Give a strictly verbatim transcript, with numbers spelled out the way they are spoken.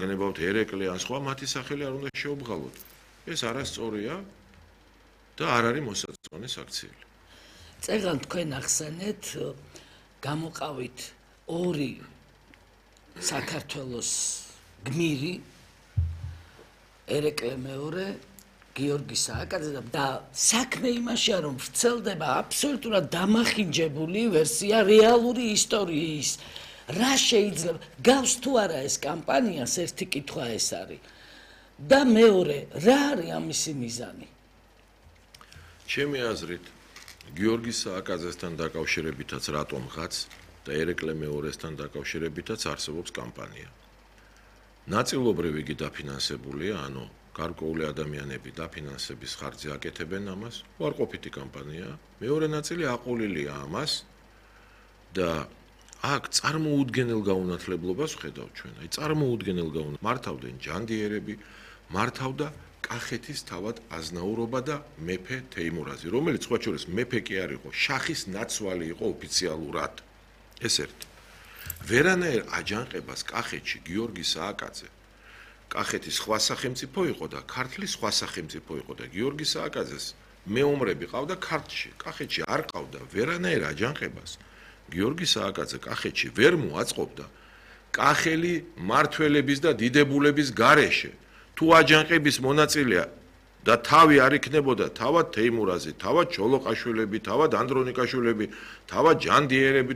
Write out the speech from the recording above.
საგნებავთ ერეკლე ან სხვა მათი სახელი არ უნდა შეუბღალოთ. ეს არასწორია და არ არის მოსაწონი საქციელი. წეგან თქვენ ახსენეთ გამოყავით ორი საქართველოს გმირი ერეკლე მეორე გიორგი სააკაძე და საქმე იმაშია რომ ვრცელდება აბსოლუტურად დამახინჯებული ვერსია რეალური ისტორიის რა შეიძლება გავს თუ არა ეს კამპანიას ერთი კითხვა ეს არის და მეორე რა არის ამისი მიზანი ჩემი აზრით გიორგი სააკაძესთან დაკავშირებითაც რატომღაც და ერეკლე მეორესთან დაკავშირებითაც არსებობს კამპანია ნაწილობრივ იგი დაფინანსებულია ანუ გარკვეული ადამიანები დაფინანსების ხარჯზე აკეთებენ ამას უარყოფითი კამპანია მეორე ნაწილი აყოლილია ამას და აქ წარმოუდგენელ გაუნათლებლობას ვხედავ ჩვენ აი წარმოუდგენელ გაუნ მართავდნენ ჯანდიერები მართავდა კახეთის თავად აზნაურობა და მეფე თეიმურაზი რომელიც სხვა შორის მეფე კი არ იყო შახის ნაცვალი იყო ოფიციალურად ეს ერთი ვერანაირ აჯანყებას კახეთში გიორგი სააკაძე კახეთის სხვა სახელმწიფო იყო და ქართლის სხვა სახელმწიფო იყო და გიორგი სააკაძეს მეომრები ყავდა ქართლში კახეთში არ ყავდა ვერანაირ აჯანყებას გიორგი სააკაძე კახეთში ვერ მოაწყობდა კახელი მართველების და დიდებულების გარეშე თუ აჯანყების მონაწილეა და თავი არ იქნებოდა თავად თეიმურაზი თავად ჩოლოყაშვილები თავად ანდრონიკაშვილები თავად ჯანდიერები